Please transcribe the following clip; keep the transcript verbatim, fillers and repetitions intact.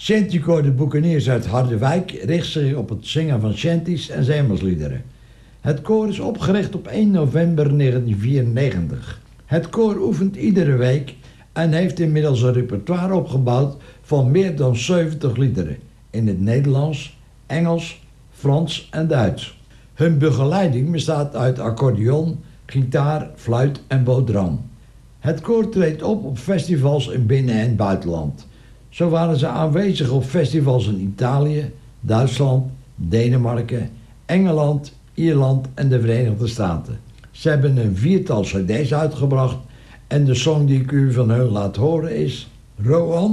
Shantykoor de Boekeniers uit Harderwijk richt zich op het zingen van shanties en zeemansliederen. Het koor is opgericht op één november negentien vierennegentig. Het koor oefent iedere week en heeft inmiddels een repertoire opgebouwd van meer dan zeventig liederen in het Nederlands, Engels, Frans en Duits. Hun begeleiding bestaat uit accordeon, gitaar, fluit en bodram. Het koor treedt op op festivals in binnen- en buitenland. Zo waren ze aanwezig op festivals in Italië, Duitsland, Denemarken, Engeland, Ierland en de Verenigde Staten. Ze hebben een viertal cd's uitgebracht en de song die ik u van hun laat horen is Rowan